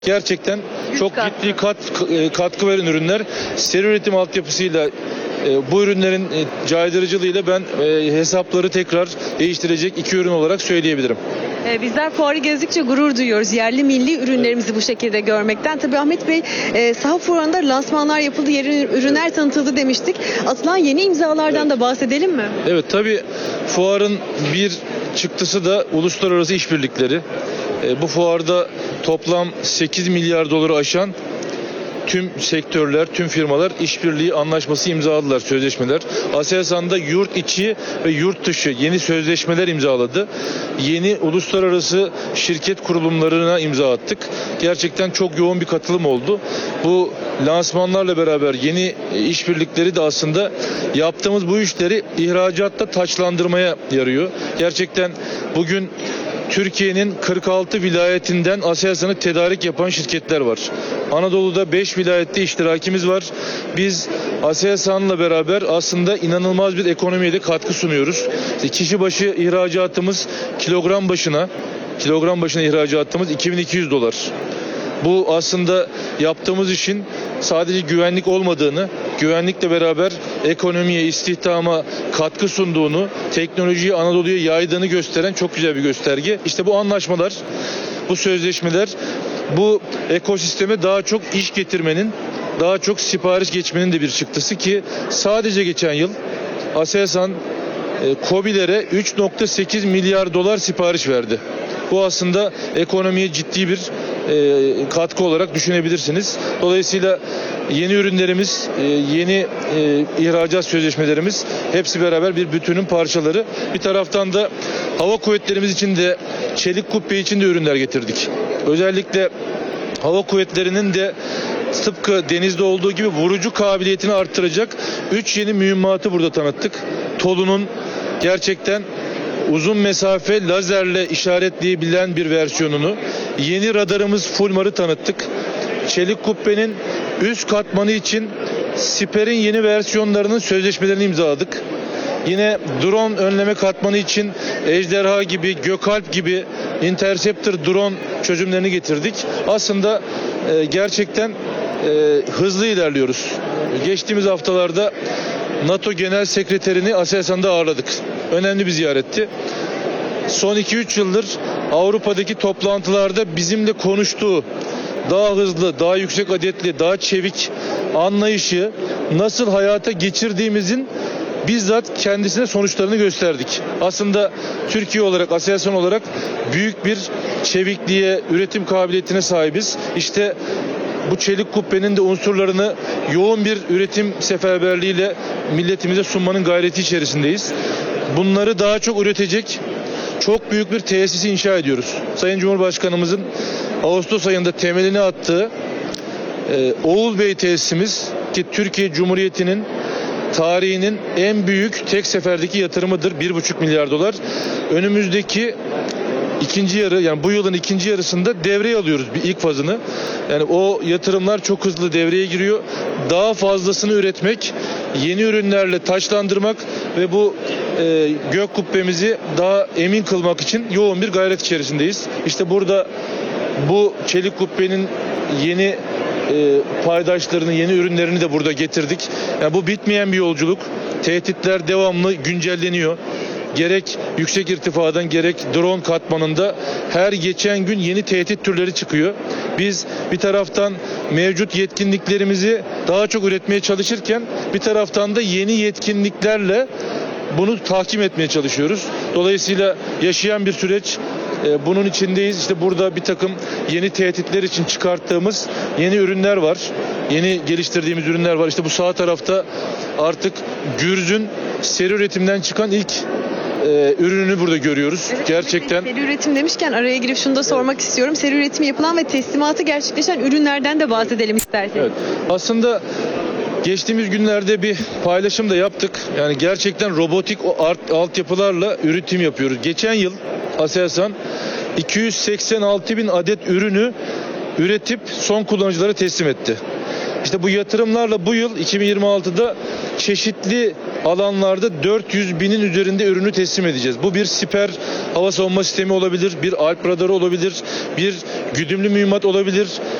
Gerçekten çok ciddi katkı veren ürünler. Seri üretim altyapısıyla bu ürünlerin caydırıcılığıyla ben hesapları tekrar değiştirecek iki ürün olarak söyleyebilirim. Bizler fuarı gezdikçe gurur duyuyoruz. Yerli milli ürünlerimizi bu şekilde görmekten. Tabii Ahmet Bey, saha fuarında lansmanlar yapıldı, yeni ürünler tanıtıldı demiştik. Atılan yeni imzalardan da bahsedelim mi? Evet, tabii fuarın bir çıktısı da uluslararası işbirlikleri. Bu fuarda toplam 8 milyar doları aşan tüm sektörler, tüm firmalar işbirliği anlaşması imzaladılar, sözleşmeler. Aselsan'da yurt içi ve yurt dışı yeni sözleşmeler imzaladı. Yeni uluslararası şirket kurulumlarına imza attık. Gerçekten çok yoğun bir katılım oldu. Bu lansmanlarla beraber yeni işbirlikleri de aslında yaptığımız bu işleri ihracatta taçlandırmaya yarıyor. Gerçekten bugün Türkiye'nin 46 vilayetinden Aselsan'ı tedarik yapan şirketler var. Anadolu'da 5 vilayette iştirakimiz var. Biz Aselsan'la beraber aslında inanılmaz bir ekonomiye de katkı sunuyoruz. Kişi başı ihracatımız kilogram başına ihracatımız 2200 dolar. Bu aslında yaptığımız işin sadece güvenlik olmadığını, güvenlikle beraber ekonomiye, istihdama katkı sunduğunu, teknolojiyi Anadolu'ya yaydığını gösteren çok güzel bir gösterge. İşte bu anlaşmalar, bu sözleşmeler, bu ekosisteme daha çok iş getirmenin, daha çok sipariş geçmenin de bir çıktısı ki sadece geçen yıl Aselsan KOBİ'lere 3.8 milyar dolar sipariş verdi. Bu aslında ekonomiye ciddi bir katkı olarak düşünebilirsiniz. Dolayısıyla yeni ürünlerimiz, yeni ihracat sözleşmelerimiz hepsi beraber bir bütünün parçaları. Bir taraftan da hava kuvvetlerimiz için de çelik kubbe için de ürünler getirdik. Özellikle hava kuvvetlerinin de tıpkı denizde olduğu gibi vurucu kabiliyetini arttıracak 3 yeni mühimmatı burada tanıttık. TOLU'nun gerçekten uzun mesafe lazerle işaretleyebilen bir versiyonunu, yeni radarımız Fulmar'ı tanıttık. Çelik kubbenin üst katmanı için Siper'in yeni versiyonlarının sözleşmelerini imzaladık. Yine drone önleme katmanı için Ejderha gibi, Gökalp gibi Interceptor drone çözümlerini getirdik. Aslında gerçekten hızlı ilerliyoruz. Geçtiğimiz haftalarda NATO Genel Sekreterini Aselsan'da ağırladık. Önemli bir ziyaretti. Son 2-3 yıldır Avrupa'daki toplantılarda bizimle konuştuğu daha hızlı, daha yüksek adetli, daha çevik anlayışı nasıl hayata geçirdiğimizin bizzat kendisine sonuçlarını gösterdik. Aslında Türkiye olarak, Aselsan olarak büyük bir çevikliğe, üretim kabiliyetine sahibiz. İşte bu çelik kubbenin de unsurlarını yoğun bir üretim seferberliğiyle milletimize sunmanın gayreti içerisindeyiz. Bunları daha çok üretecek çok büyük bir tesisi inşa ediyoruz. Sayın Cumhurbaşkanımızın Ağustos ayında temelini attığı Oğul Bey tesisimiz ki Türkiye Cumhuriyeti'nin tarihinin en büyük tek seferdeki yatırımıdır. 1,5 milyar dolar. Önümüzdeki ikinci yarı, yani bu yılın ikinci yarısında devreye alıyoruz bir ilk fazını. Yani o yatırımlar çok hızlı devreye giriyor. Daha fazlasını üretmek, yeni ürünlerle taçlandırmak ve bu gök kubbemizi daha emin kılmak için yoğun bir gayret içerisindeyiz. İşte burada bu çelik kubbenin yeni paydaşlarını, yeni ürünlerini de burada getirdik. Yani bu bitmeyen bir yolculuk. Tehditler devamlı güncelleniyor. Gerek yüksek irtifadan gerek drone katmanında her geçen gün yeni tehdit türleri çıkıyor. Biz bir taraftan mevcut yetkinliklerimizi daha çok üretmeye çalışırken bir taraftan da yeni yetkinliklerle bunu tahkim etmeye çalışıyoruz. Dolayısıyla yaşayan bir süreç. Bunun içindeyiz. İşte burada bir takım yeni tehditler için çıkarttığımız yeni ürünler var. Yeni geliştirdiğimiz ürünler var. İşte bu sağ tarafta artık Gürz'ün seri üretimden çıkan ilk ürününü burada görüyoruz. Evet, gerçekten. Seri üretim demişken araya girip şunu da sormak istiyorum. Seri üretimi yapılan ve teslimatı gerçekleşen ürünlerden de bahsedelim isterseniz. Evet. Aslında geçtiğimiz günlerde bir paylaşım da yaptık. Yani gerçekten robotik altyapılarla üretim yapıyoruz. Geçen yıl Aselsan 286 bin adet ürünü üretip son kullanıcılara teslim etti. İşte bu yatırımlarla bu yıl 2026'da çeşitli alanlarda 400 binin üzerinde ürünü teslim edeceğiz. Bu bir siper hava savunma sistemi olabilir, bir Alp radarı olabilir, bir güdümlü mühimmat olabilir,